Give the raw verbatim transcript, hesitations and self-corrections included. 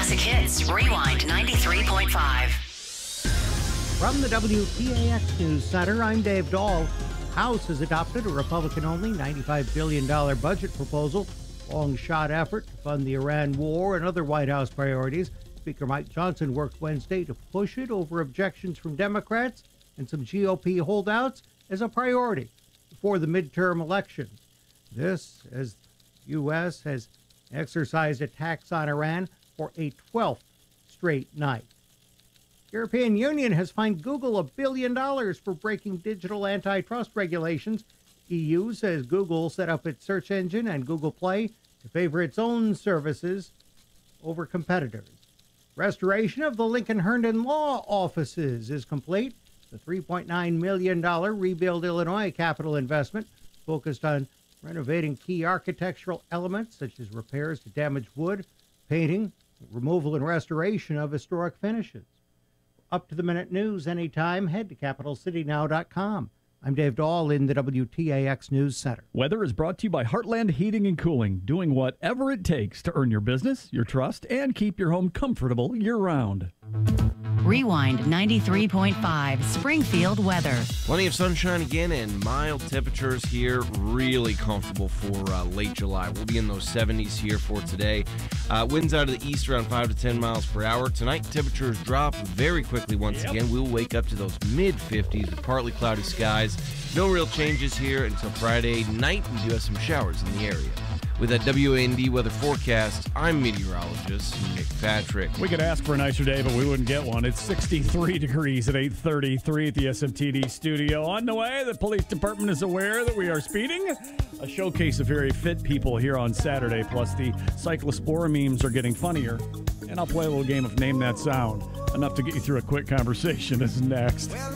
Classic Hits, Rewind ninety-three point five. From the W T A X News Center, I'm Dave Dahl. House has adopted a Republican-only ninety-five billion dollars budget proposal, long-shot effort to fund the Iran war and other White House priorities. Speaker Mike Johnson worked Wednesday to push it over objections from Democrats and some G O P holdouts as a priority before the midterm election. This, as the U S has exercised a tax on Iran for a twelfth straight night. European Union has fined Google a billion dollars for breaking digital antitrust regulations. E U says Google set up its search engine and Google Play to favor its own services over competitors. Restoration of the Lincoln Herndon Law Offices is complete. The three point nine million dollars Rebuild Illinois capital investment focused on renovating key architectural elements such as repairs to damaged wood, painting, removal and restoration of historic finishes. Up to the minute news anytime, head to capital city now dot com. I'm Dave Dahl in the W T A X News Center. Weather is brought to you by Heartland Heating and Cooling, doing whatever it takes to earn your business, your trust, and keep your home comfortable year-round. Rewind ninety-three point five, Springfield weather. Plenty of sunshine again and mild temperatures here. Really comfortable for uh, late July. We'll be in those seventies here for today. Uh, winds out of the east around five to ten miles per hour. Tonight, temperatures drop very quickly once Yep. again. We'll wake up to those mid-fifties with partly cloudy skies. No real changes here until Friday night. We do have some showers in the area. With that W A N D weather forecast, I'm meteorologist Nick Patrick. We could ask for a nicer day, but we wouldn't get one. It's sixty-three degrees at eight thirty-three at the S M T D studio. On the way, the police department is aware that we are speeding. A showcase of very fit people here on Saturday, plus the cyclospora memes are getting funnier. And I'll play a little game of Name That Sound. Enough to get you through a quick conversation is next.